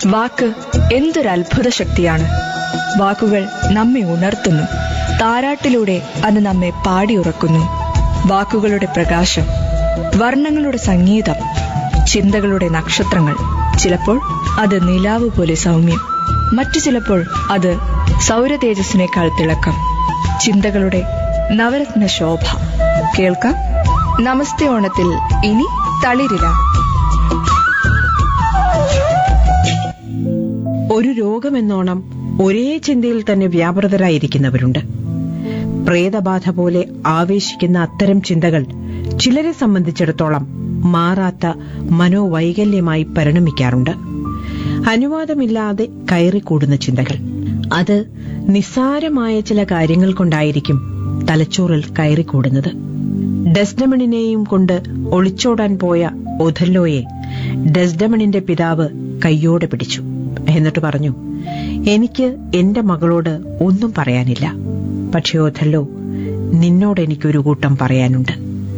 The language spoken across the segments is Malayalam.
വാക്ക് എന്തൊരു അത്ഭുത ശക്തിയാണ്. വാക്കുകൾ നമ്മെ ഉണർത്തുന്നു. താരാട്ടിലൂടെ അത് നമ്മെ പാടിയുറക്കുന്നു. വാക്കുകളുടെ പ്രകാശം, വർണ്ണങ്ങളുടെ സംഗീതം, ചിന്തകളുടെ നക്ഷത്രങ്ങൾ. ചിലപ്പോൾ അത് നിലാവ് പോലെ സൗമ്യം, മറ്റു ചിലപ്പോൾ അത് സൗരതേജസ്സിനേക്കാൾ തിളക്കം. ചിന്തകളുടെ നവരത്ന ശോഭ. കേൾക്കാം നമസ്തേ ഓണത്തിൽ ഇനി തളിരില. ഒരു രോഗമെന്നോണം ഒരേ ചിന്തയിൽ തന്നെ വ്യാപൃതരായിരിക്കുന്നവരുണ്ട്. പ്രേതബാധ പോലെ ആവേശിക്കുന്ന അത്തരം ചിന്തകൾ ചിലരെ സംബന്ധിച്ചിടത്തോളം മാറാത്ത മനോവൈകല്യമായി പരിണമിക്കാറുണ്ട്. അനുവാദമില്ലാതെ കയറിക്കൂടുന്ന ചിന്തകൾ. അത് നിസ്സാരമായ ചില കാര്യങ്ങൾ കൊണ്ടായിരിക്കും തലച്ചോറിൽ കയറിക്കൂടുന്നത്. ഡെസ്ഡമണിനെയും കൊണ്ട് ഒളിച്ചോടാൻ പോയ ഒഥല്ലോയെ ഡെസ്ഡമണിന്റെ പിതാവ് കയ്യോടെ പിടിച്ചു. എന്നിട്ട് പറഞ്ഞു, എനിക്ക് എന്റെ മകളോട് ഒന്നും പറയാനില്ല. പക്ഷേ ഒഥല്ലോ, നിന്നോട് എനിക്കൊരു കൂട്ടം പറയാനുണ്ട്.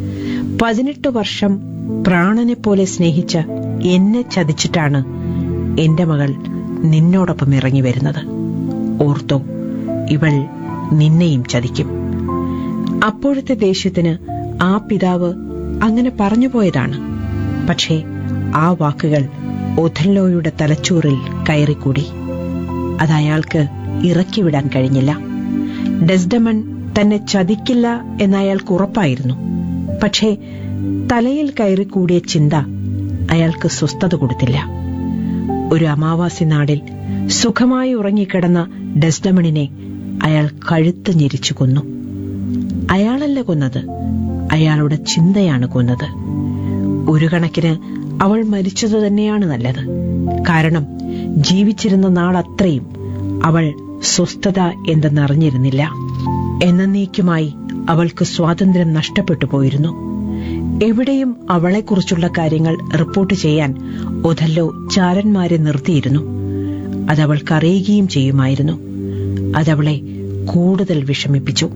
18 വർഷം പ്രാണനെപ്പോലെ സ്നേഹിച്ച എന്നെ ചതിച്ചിട്ടാണ് എന്റെ മകൾ നിന്നോടൊപ്പം ഇറങ്ങി വരുന്നത്. ഓർത്തോ, ഇവൾ നിന്നെയും ചതിക്കും. അപ്പോഴത്തെ ദേഷ്യത്തിന് ആ പിതാവ് അങ്ങനെ പറഞ്ഞുപോയതാണ്. പക്ഷേ ആ വാക്കുകൾ ഒഥല്ലോയുടെ തലച്ചോറിൽ കയറിക്കൂടി. അത് അയാൾക്ക് ഇറക്കിവിടാൻ കഴിഞ്ഞില്ല. ഡെസ്ഡമൺ തന്നെ ചതിക്കില്ല എന്നയാൾക്ക് ഉറപ്പായിരുന്നു. പക്ഷേ തലയിൽ കയറിക്കൂടിയ ചിന്ത അയാൾക്ക് സ്വസ്ഥത കൊടുത്തില്ല. ഒരു അമാവാസി നാളിൽ സുഖമായി ഉറങ്ങിക്കിടന്ന ഡെസ്ഡമണിനെ അയാൾ കഴുത്ത് ഞെരിച്ചു കൊന്നു. അയാളല്ല കൊന്നത്, അയാളുടെ ചിന്തയാണ് കൊന്നത്. ഒരു കണക്കിന് അവൾ മരിച്ചത് തന്നെയാണ് നല്ലത്. കാരണം ജീവിച്ചിരുന്ന നാളത്രയും അവൾ സ്വസ്ഥത എന്തെന്നറിഞ്ഞിരുന്നില്ല. എന്നേക്കുമായി അവൾക്ക് സ്വാതന്ത്ര്യം നഷ്ടപ്പെട്ടു പോയിരുന്നു. എവിടെയും അവളെക്കുറിച്ചുള്ള കാര്യങ്ങൾ റിപ്പോർട്ട് ചെയ്യാൻ ഒഥല്ലോ ചാരന്മാരെ നിർത്തിയിരുന്നു. അതവൾക്കറിയുകയും ചെയ്യുമായിരുന്നു. അതവളെ കൂടുതൽ വിഷമിപ്പിച്ചു.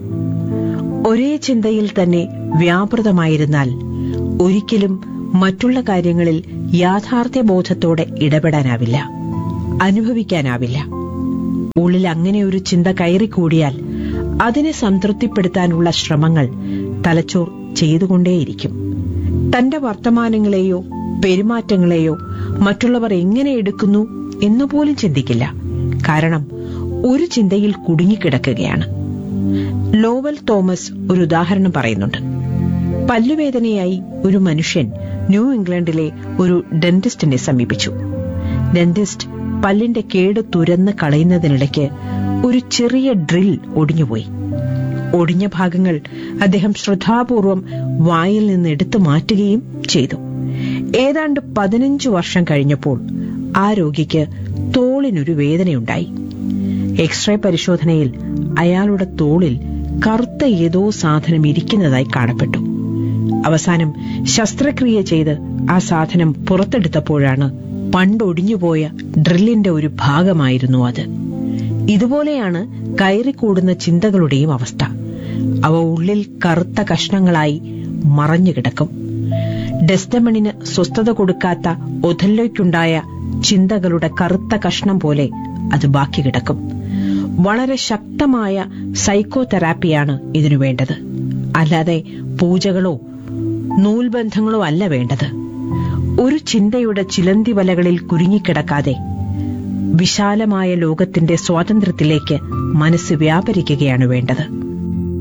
ഒരേ ചിന്തയിൽ തന്നെ വ്യാപൃതമായിരുന്നാൽ ഒരിക്കലും മറ്റുള്ള കാര്യങ്ങളിൽ യാഥാർത്ഥ്യബോധത്തോടെ ഇടപെടാനാവില്ല, അനുഭവിക്കാനാവില്ല. ഉള്ളിൽ അങ്ങനെ ഒരു ചിന്ത കയറിക്കൂടിയാൽ അതിനെ സംതൃപ്തിപ്പെടുത്താനുള്ള ശ്രമങ്ങൾ തലച്ചോർ ചെയ്തുകൊണ്ടേയിരിക്കും. തന്റെ വർത്തമാനങ്ങളെയോ പെരുമാറ്റങ്ങളെയോ മറ്റുള്ളവർ എങ്ങനെ എടുക്കുന്നു എന്നുപോലും ചിന്തിക്കില്ല. കാരണം ഒരു ചിന്തയിൽ കുടുങ്ങിക്കിടക്കുകയാണ്. ലോവൽ തോമസ് ഒരു ഉദാഹരണം പറയുന്നുണ്ട്. പല്ലുവേദനയായി ഒരു മനുഷ്യൻ ന്യൂ ഇംഗ്ലണ്ടിലെ ഒരു ഡെന്റിസ്റ്റിനെ സമീപിച്ചു. ഡെന്റിസ്റ്റ് പല്ലിന്റെ കേട് തുരന്ന് കളയുന്നതിനിടയ്ക്ക് ഒരു ചെറിയ ഡ്രിൽ ഒടിഞ്ഞുപോയി. ഒടിഞ്ഞ ഭാഗങ്ങൾ അദ്ദേഹം ശ്രദ്ധാപൂർവം വായിൽ നിന്ന് എടുത്തു മാറ്റുകയും ചെയ്തു. ഏതാണ്ട് 15 വർഷം കഴിഞ്ഞപ്പോൾ ആ രോഗിക്ക് തോളിനൊരു വേദനയുണ്ടായി. എക്സ്റേ പരിശോധനയിൽ അയാളുടെ തോളിൽ കറുത്ത ഏതോ സാധനം ഇരിക്കുന്നതായി കാണപ്പെട്ടു. അവസാനം ശസ്ത്രക്രിയ ചെയ്ത് ആ സാധനം പുറത്തെടുത്തപ്പോഴാണ് പണ്ടൊടിഞ്ഞുപോയ ഡ്രില്ലിന്റെ ഒരു ഭാഗമായിരുന്നു അത്. ഇതുപോലെയാണ് കയറിക്കൂടുന്ന ചിന്തകളുടെയും അവസ്ഥ. അവ ഉള്ളിൽ കറുത്ത കഷ്ണങ്ങളായി മറഞ്ഞുകിടക്കും. ഡെസ്ഡമണിന് സ്വസ്ഥത കൊടുക്കാത്ത ഒഥല്ലോയ്ക്കുണ്ടായ ചിന്തകളുടെ കറുത്ത കഷ്ണം പോലെ അത് ബാക്കി കിടക്കും. വളരെ ശക്തമായ സൈക്കോതെറാപ്പിയാണ് ഇതിനു വേണ്ടത്. അല്ലാതെ പൂജകളോ നൂൽബന്ധങ്ങളോ അല്ല വേണ്ടത്. ഒരു ചിന്തയുടെ ചിലന്തി വലകളിൽ കുരുങ്ങിക്കിടക്കാതെ വിശാലമായ ലോകത്തിന്റെ സ്വാതന്ത്ര്യത്തിലേക്ക് മനസ്സ് വ്യാപരിക്കുകയാണ് വേണ്ടത്.